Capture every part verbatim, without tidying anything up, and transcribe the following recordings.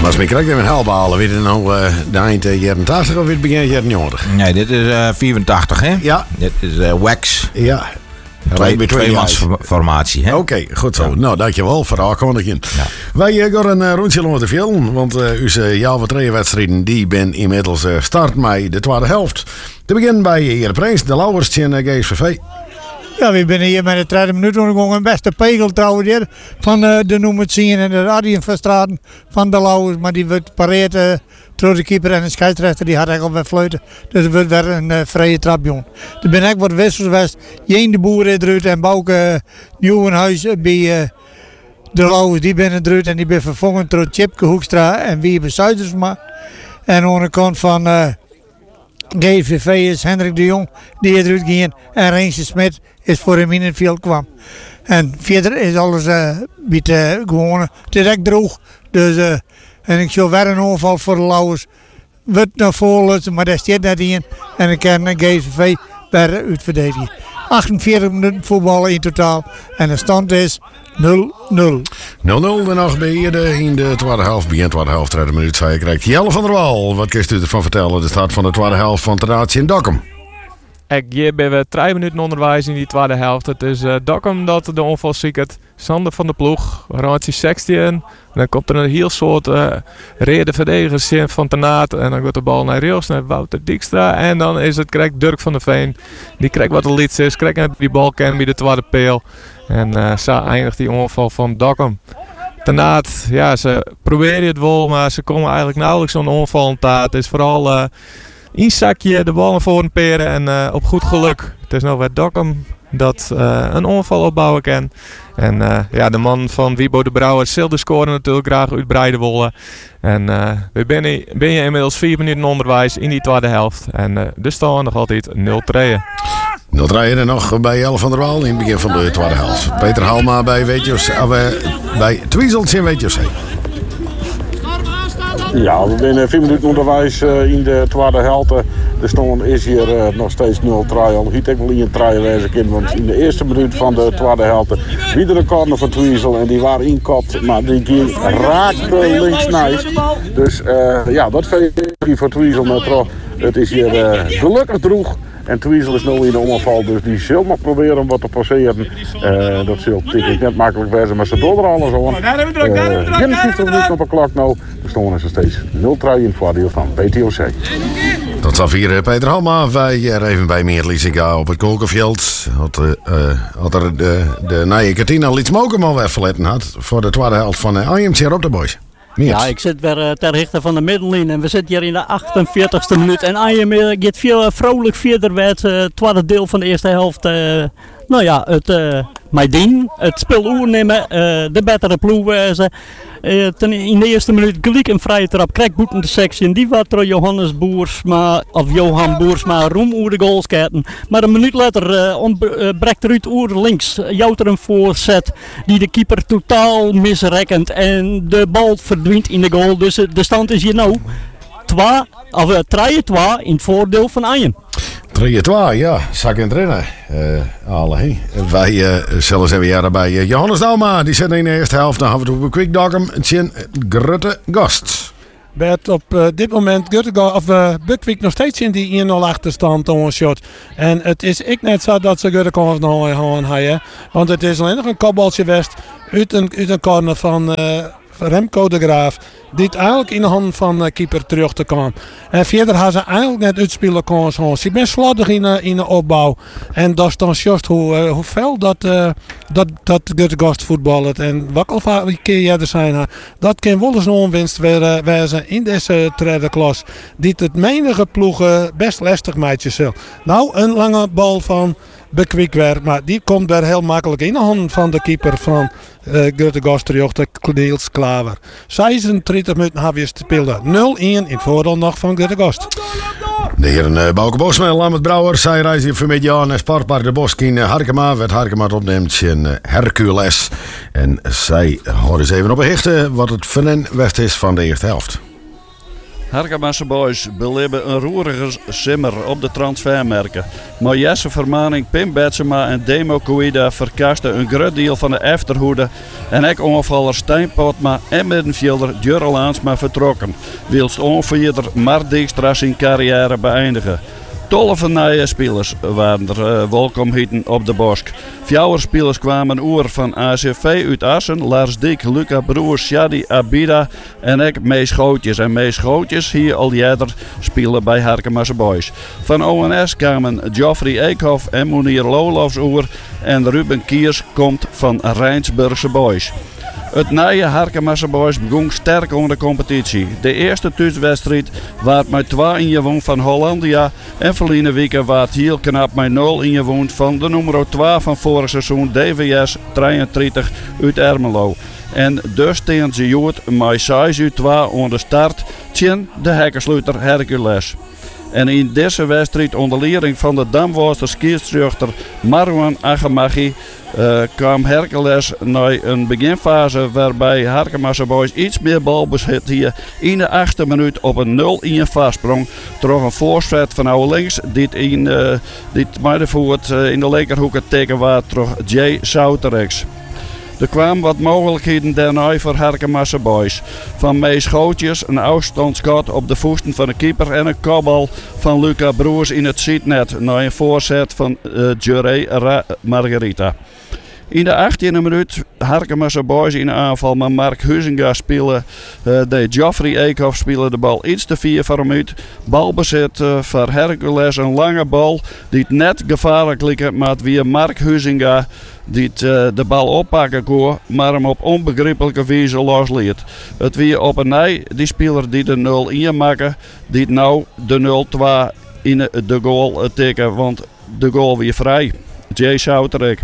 als ik krijg een helbalen, weet je nou uh, de eind uh, jaren tachtig of het begin jaren negentig? Nee, dit is uh, vierentachtig, hè? Ja. Dit is uh, Wax. Ja. Twee, tweemansformatie, hè? Oké, okay, goed zo. Ja. Nou, dankjewel voor de aankondiging. Ja. Wij uh, gaan een uh, rondje over de film, want uh, onze Jalva wedstrijden die ben inmiddels uh, start met de tweede helft. Te beginnen bij Heer Prins, de Lauwers en uh, G S V V. Ja, we zijn hier met de tweede minuut ondergaan. Een beste pegel trouwens hier van uh, de noem het zien en de radioverstraten van de Lauwers. Maar die wordt pareerd uh, door de keeper en de scheidsrechter. Die had eigenlijk al weer fluiten. Dus er wordt weer een uh, vrije trap, jongen. Er ben echt wat wissels geweest. Jeen de Boer eruit en Bouke uh, Nieuwenhuis uh, bij uh, de Lauwers. Die ben eruit en die ben vervangen door Chipke Hoekstra en Wiebe Zuidersma. En aan de kant van... Uh, G S V V is Hendrik de Jong die eruit ging en Reensje Smit is voor hem in het veld kwam. En verder is alles uh, beetje uh, gewoon. Het is echt droog. Dus, uh, en ik zie weer een onval voor de Lauwers. Wordt naar voren, maar daar staat net in. En ik kan G S V V weer uitverdedigen. achtenveertig minuten voetballen in totaal. En de stand is nul nul. nul nul dan nog bij de, in de tweede helft. Begin tweede helft, tweede minuut. Zij krijgt Jelle van der Wal. Wat kun je ervan vertellen? De start van de tweede helft van Terratie in Dokkum. Ik hier ben we drie minuten onderwijs in die tweede helft. Het is uh, Dokkum dat de onval ziekert. Sander van de ploeg, Randje zestien. Dan komt er een heel soort uh, reden verdedigers van Tenaat. En dan gaat de bal naar Reels, naar Wouter Dijkstra. En dan is het krijgt Dirk van der Veen. Die krijgt wat de lieds is. Krijgt die bal kennen bij de tweede peel. En uh, zo eindigt die onval van Dokkum. Tenaat, ja, ze proberen het wel, maar ze komen eigenlijk nauwelijks zo'n onval aan taart. Het is vooral uh, een zakje, de bal naar voren peren en uh, op goed geluk. Het is nou weer Dokkum dat uh, een onval opbouwen kan. En uh, ja, de man van Wiebo de Brouwer zal de score natuurlijk graag uitbreiden willen. En uh, we ben, ben je inmiddels vier minuten onderwijs in die tweede helft. En uh, dus staan nog altijd nul twee. nul twee er nog bij Jelle van der Wal in het begin van de tweede helft. Peter Halma bij Weetjos, uh, bij Tweezels in Weetjos. Ja, we zijn vier minuten onderwijs uh, in de tweede helft. De stand is hier uh, nog steeds nul twee. Al hiet ik wel in een trein wezen kind, want in de eerste minuut van de tweede helft weer een corner van Tweezel en die waren inkopt, maar die ging raakte links nice. Dus uh, ja, dat vind ik voor Tweezel met terug. Het is hier uh, gelukkig droeg. En Tweezel is nu in de omval, dus die zal nog proberen om wat te passeren. Uh, dat zal natuurlijk net makkelijk wezen, maar ze doen er alles aan. Uh, vierentwintig minuten op de klok nu. De stand is nog steeds nul twee in het voordeel van P T O C. Tot zover Peter Halma. Wij er even bij meer Liesiga op het Kolkenveld. Had, uh, had er de, de nieuwe Katina Liets Mokum al weer verletten had. Voor de tweede helft van uh, I M C Rob de Boys. Meert. Ja, ik zit weer uh, ter rechter van de middellijn en we zitten hier in de achtenveertigste minuut. En I M C gaat veel uh, vrolijk verder met uh, het tweede deel van de eerste helft. Uh, nou ja, het uh, Maidien, het spel oernemen, uh, de betere ploeg wezen. Uh, ten, in de eerste minuut gelijk een vrije trap, krijgt boeten de sectie. Die was door Johannes Boersma, of Johan Boersma, roem oer de goalsketten. Maar een minuut later uh, ontbreekt uh, Ruud oer links. Jouwt er een voorzet die de keeper totaal misrekent. En de bal verdwijnt in de goal. Dus uh, de stand is hier nou twee, of uh, drie twee in het voordeel van Ayen. drie twee, ja, zak in het rennen. Uh, alle, wij uh, zullen even jaren bij uh, Johannes Dalma. Die zit in de eerste helft. Dan gaan we het op Quick Dokkum. Het zijn grote gast. Bert op uh, dit moment Göttegast, of uh, Bukwijk nog steeds in die één nul achterstand on shot. En het is ik net zo dat ze Göttegast nog gaan hebben. Want het is alleen nog een kopbaltje west uit een, uit een corner van uh, Remco de Graaf. Die het eigenlijk in de hand van de keeper terug te komen. En verder gaan ze eigenlijk net uitspelen kunnen. Ze zijn slordig in de, in de opbouw. En dat is dan juist hoe, uh, hoe fel dat, uh, dat, dat Göttegast voetballen. En wat al keer jij er zijn. Dat kan wel eens een onwinst wezen in deze tweede klas. Die het menige ploegen best lastig meidjes zullen. Nou, een lange bal van Bekwik weer. Maar die komt weer heel makkelijk in de hand van de keeper van uh, Göttegast terug. De Niels Klaver. zesendertig minuten hebben we gespeeld. nul één in het voordeel nog van Göttegast. De heren uh, Bouke Bosma en Lammert Brouwer. Zij reizen vanmiddag naar Sportpark de Bosk in uh, Harkema. Werd Harkema opneemt in uh, Hercules. En zij houden eens even op een hichte wat het van west is van de eerste helft. Harkemasse Boys beleven een roerige simmer op de transfermerken. Maar Jesse Vermaning, Pim Betsema en Demo Koida verkasten een groot deel van de achterhoede. En ook onvaller Stijn Potma en middenvelder Jurre Laansma vertrokken. Wilst onverder Mart Dijkstra zijn carrière beëindigen. Tolle van nieuwe spelers waren er uh, welkom heten op de Bosk. Vier spelers kwamen oer van A C V uit Assen, Lars Dik, Luca Broers, Shadi Abida en ik Mees Gootjes. En Mees Gootjes hier al jaren spelen bij Harkemasse Boys. Van O N S kwamen Geoffrey Eekhoff en Monier Lolofs oer en Ruben Kiers komt van Rijnsburgse Boys. Het nieuwe Harkemasse Boys begon sterk onder de competitie. De eerste thuiswedstrijd werd met twee ingewoond van Hollandia en verleden week werd heel knap met nul ingewoond van de nummer twee van vorig seizoen D V S drieëndertig uit Ermelo. En dus staan ze jood met zes uit twee onder start tegen de hekkensluiter Hercules. En in deze wedstrijd onder leiding van de Damwolster scheidsrechter Marwan Agemachi uh, kwam Hercules naar een beginfase waarbij Harkemasse Boys iets meer balbezit hier in de achtste minuut op een nul-een vastsprong. Door een voorzet van oude links dit in uh, dit middenvoet uh, in de linkerhoek het teken was door Jay Souterex. Er kwamen wat mogelijkheden daarna voor Harkemasse Boys. Van Mees Gootjes, een afstandsschot op de voeten van de keeper en een kopbal van Luca Broers in het zietnet na een voorzet van uh, Jurre Margarita. In de achttiende minuut Harkemasse Boys in de aanval, maar Mark Huizinga speelde, uh, de Geoffrey Eekhoff speelde de bal iets te vier voor hem uit. Balbezit uh, voor Hercules, een lange bal die het net gevaarlijk liep, maar het weer Mark Huizinga die het, uh, de bal oppakken kon, maar hem op onbegrijpelijke wijze losliet. Het weer op een nij, die speler die de nul-een maakte, die het nou de nul-twee in de goal uh, tikken, want de goal weer vrij. Jay Souterik.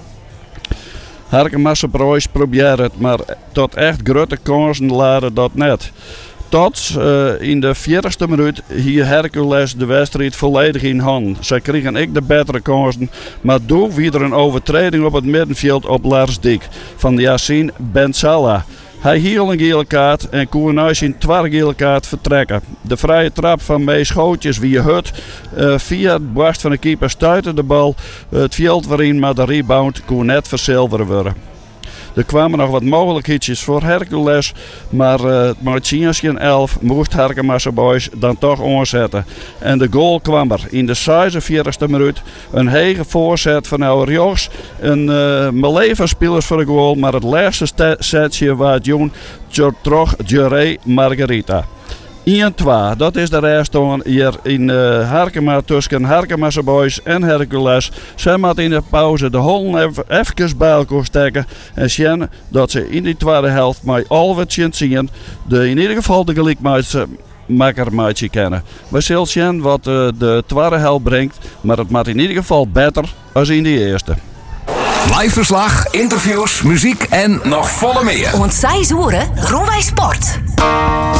Harkemasse Boys probeert het, maar tot echt grote kansen laden dat net. Tot uh, in de veertigste minuut hier Hercules de wedstrijd volledig in hand. Zij kregen ik de betere kansen, maar toen weer een overtreding op het middenveld op Lars Dik van de Yassine Bensala. Hij hield een gele kaart en kon na zijn tweede gele kaart vertrekken. De vrije trap van Mees Gootjes wie hut uh, via het borst van de keeper stuitte de bal uh, het veld waarin, maar de rebound kon net verzilveren worden. Er kwamen nog wat mogelijkheden voor Hercules, maar uh, met tien elf moest Harkemasse Boys dan toch omzetten. En de goal kwam er in de zesenveertigste minuut. Een hege voorzet van oude Jogs. Een uh, meleven spelers voor de goal, maar het laatste setje was Joen terug Jurre Margarita. een twee, dat is de reststand hier in uh, Harkema tussen Harkemasse Boys en Hercules. Ze moeten in de pauze de holen even, even bij elkaar steken en zien dat ze in die tweede helft met al wat zien, de in ieder geval de gelijkmaker maatje kennen. We zullen zien wat uh, de tweede helft brengt, maar het maakt in ieder geval beter als in de eerste. Live verslag, interviews, muziek en nog volle meer. Want zij zoeren Groenwij Sport.